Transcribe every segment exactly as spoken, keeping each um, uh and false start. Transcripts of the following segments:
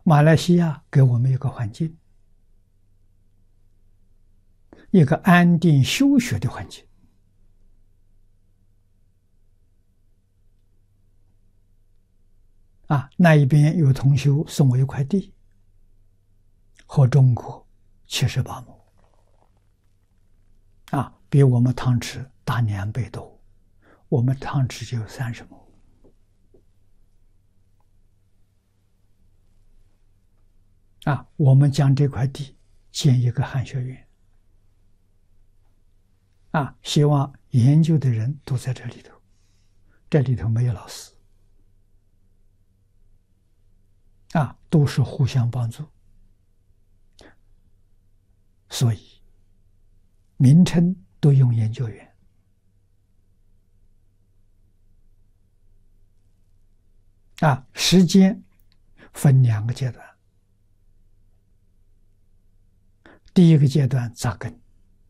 马来西亚给我们一个环境，一个安定修学的环境。啊，那一边有同修送我一块地，和中国七十八亩，啊，比我们汤池大两倍多。我们汤池就有三十亩。啊，我们将这块地建一个汉学院。啊，希望研究的人都在这里头，这里头没有老师。啊，都是互相帮助，所以名称都用研究院。啊，时间分两个阶段，第一个阶段扎根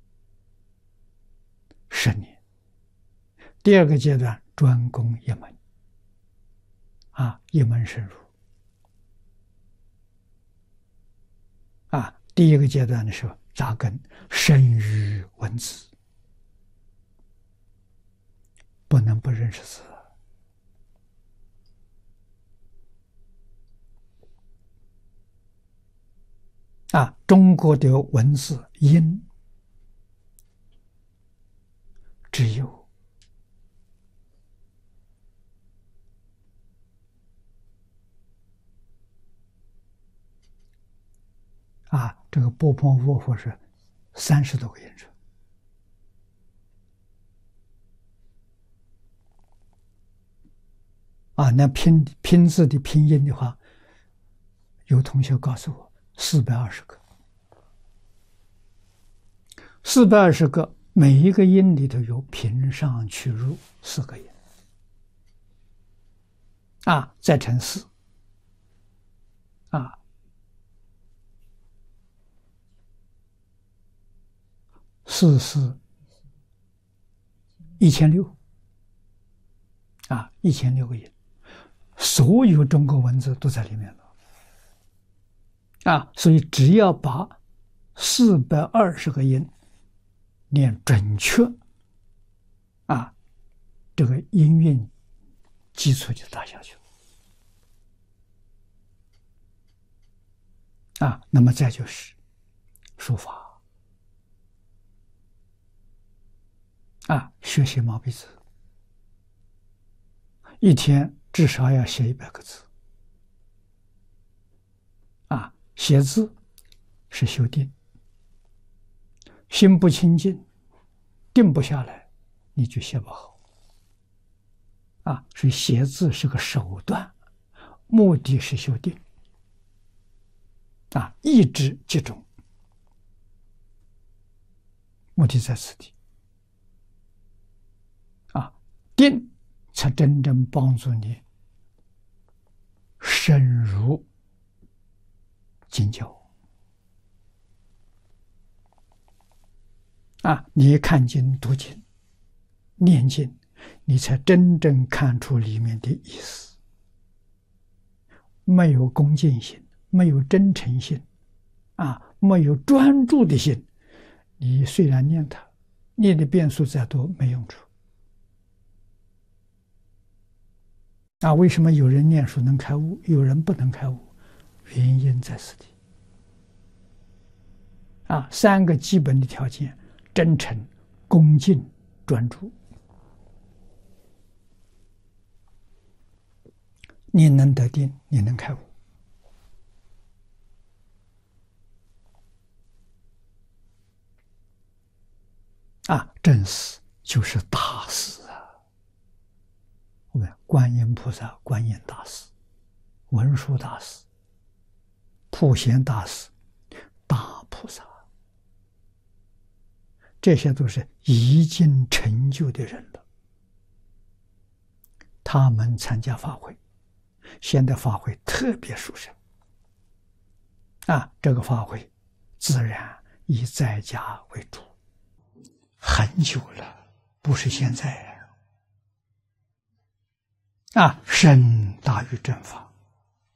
十年，第二个阶段专攻一门，啊，一门深入。啊，第一个阶段的时候扎根深于文字，不能不认识字。啊，中国的文字音只有啊，这个波旁卧佛是三十多个音程。啊，那拼拼字的拼音的话，有同学告诉我四百二十个，四百二十个，每一个音里头有平上去入四个音，啊，再乘四，啊。四是一千六，啊，一千六个音，所有中国文字都在里面了，啊，所以只要把四百二十个音念准确，啊，这个音韵基础就打下去了，啊，那么再就是书法。啊，学习毛笔字，一天至少要写一百个字。啊，写字是修定，心不清净，定不下来，你就写不好。啊，所以写字是个手段，目的是修定。啊，意志集中，目的在此地。定才真正帮助你深入经教。啊，你看经、读经、念经，你才真正看出里面的意思。没有恭敬心，没有真诚心，啊，没有专注的心，你虽然念它，念的遍数再多，没用处。啊，为什么有人念书能开悟，有人不能开悟？原因在此地。啊，三个基本的条件：真诚、恭敬、专注。你能得定，你能开悟。啊，正事就是大事。观音菩萨、观音大士、文殊大士、普贤大士、大菩萨，这些都是已经成就的人了。他们参加法会，现在法会特别殊胜。啊，这个法会自然以在家为主，很久了，不是现在。啊，身大于正法。